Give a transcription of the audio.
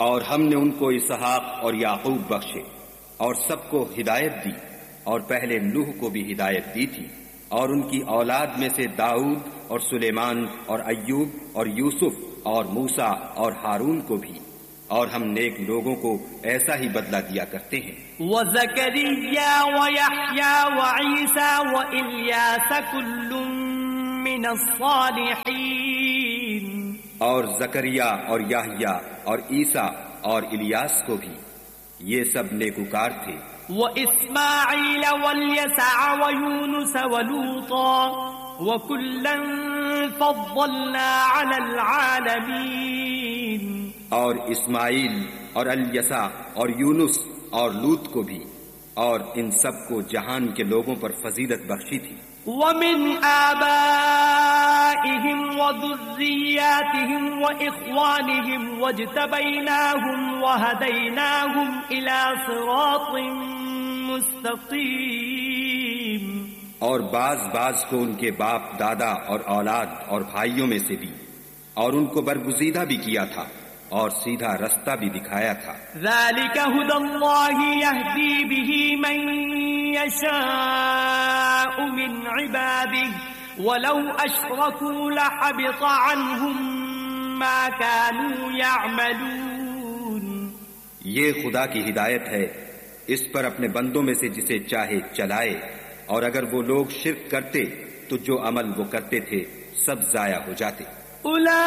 اور ہم نے ان کو اسحاق اور یعقوب بخشے اور سب کو ہدایت دی، اور پہلے نوح کو بھی ہدایت دی تھی، اور ان کی اولاد میں سے داؤد اور سلیمان اور ایوب اور یوسف اور موسیٰ اور ہارون کو بھی، اور ہم نیک لوگوں کو ایسا ہی بدلہ دیا کرتے ہیں۔ وَزَكَرِيَّا وَيَحْيَا وَعِيسَى وَإِلْيَاسَ كُلٌّ مِّنَ الصَّالِحِينَ، اور زکریا اور یحییٰ اور عیسیٰ اور الیاس کو بھی، یہ سب نیکوکار تھے۔ وَإِسْمَاعِيلَ وَالْيَسَعَ وَيُونُسَ وَلُوطًا وَكُلًّا فَضَّلْنَا عَلَى الْعَالَمِينَ، اور اسماعیل اور الیسع اور یونس اور لوط کو بھی، اور ان سب کو جہان کے لوگوں پر فضیلت بخشی تھی۔ وَمِنْ آبَائِهِمْ وَذُرِّيَّاتِهِمْ وَإِخْوَانِهِمْ وَاجْتَبَيْنَاهُمْ وَهَدَيْنَاهُمْ إِلَى صِرَاطٍ مُسْتَقِيمٍ، اور بعض کو ان کے باپ دادا اور اولاد اور بھائیوں میں سے بھی، اور ان کو برگزیدہ بھی کیا تھا اور سیدھا رستہ بھی دکھایا تھا۔ ذَلِكَ هُدَى اللَّهِ يَهْدِي بِهِ مَن يَشَاءُ مِنْ عِبَادِهِ وَلَوْ أَشْرَكُوا لَحَبِطَ عَنْهُمْ مَا كَانُوا يَعْمَلُونَ، یہ خدا کی ہدایت ہے، اس پر اپنے بندوں میں سے جسے چاہے چلائے، اور اگر وہ لوگ شرک کرتے تو جو عمل وہ کرتے تھے سب ضائع ہو جاتے۔